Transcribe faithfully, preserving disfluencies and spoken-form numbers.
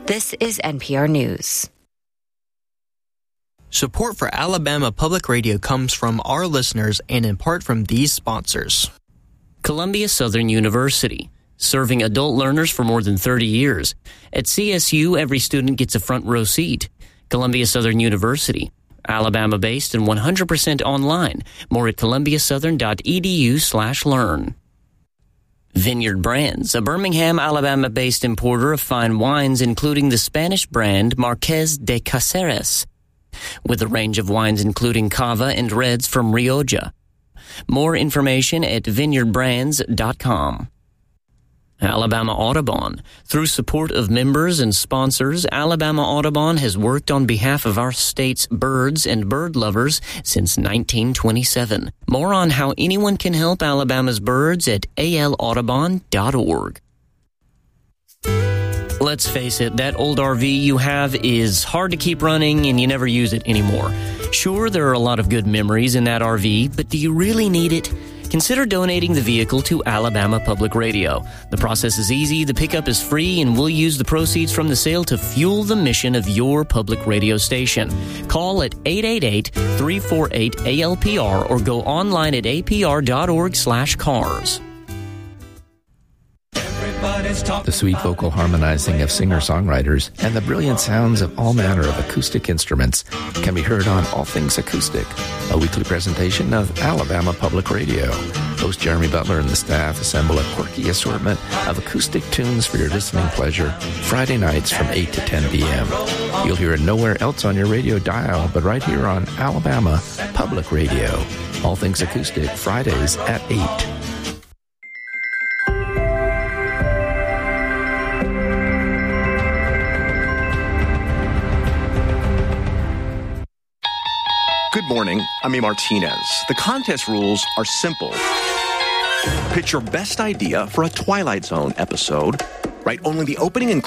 This is N P R News. Support for Alabama Public Radio comes from our listeners and in part from these sponsors. Columbia Southern University, serving adult learners for more than thirty years. At C S U, every student gets a front row seat. Columbia Southern University, Alabama-based and one hundred percent online. More at columbiasouthern.edu slash learn. Vineyard Brands, a Birmingham, Alabama-based importer of fine wines, including the Spanish brand Marqués de Cáceres, with a range of wines including Cava and Reds from Rioja. More information at vineyard brands dot com. Alabama Audubon. Through support of members and sponsors, Alabama Audubon has worked on behalf of our state's birds and bird lovers since nineteen twenty-seven. More on how anyone can help Alabama's birds at a l audubon dot org. Let's face it, that old R V you have is hard to keep running and you never use it anymore. Sure, there are a lot of good memories in that R V, but do you really need it? Consider donating the vehicle to Alabama Public Radio. The process is easy, the pickup is free, and we'll use the proceeds from the sale to fuel the mission of your public radio station. Call at eight eight eight, three four eight, A L P R or go online at a p r dot org slash cars. The sweet vocal harmonizing of singer-songwriters and the brilliant sounds of all manner of acoustic instruments can be heard on All Things Acoustic, a weekly presentation of Alabama Public Radio. Host Jeremy Butler and the staff assemble a quirky assortment of acoustic tunes for your listening pleasure Friday nights from eight to ten p.m. You'll hear it nowhere else on your radio dial, but right here on Alabama Public Radio. All Things Acoustic, Fridays at eight. Good morning, I'm E. Martinez. The contest rules are simple. Pitch your best idea for a Twilight Zone episode. Write only the opening and